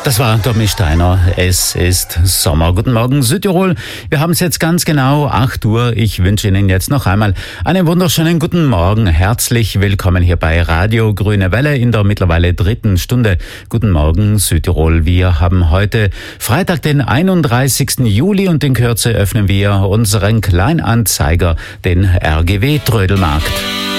Das war Tommy Steiner. Es ist Sommer. Guten Morgen, Südtirol. Wir haben es jetzt ganz genau 8 Uhr. Ich wünsche Ihnen jetzt noch einmal einen wunderschönen guten Morgen. Herzlich willkommen hier bei Radio Grüne Welle in der mittlerweile 3. Stunde. Guten Morgen, Südtirol. Wir haben heute Freitag, den 31. Juli und in Kürze öffnen wir unseren Kleinanzeiger, den RGW Trödelmarkt.